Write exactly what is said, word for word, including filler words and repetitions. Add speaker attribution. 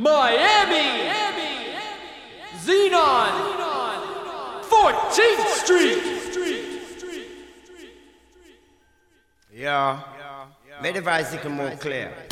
Speaker 1: Miami, Xenon, fourteenth Street.
Speaker 2: Yeah, make the voice more clear.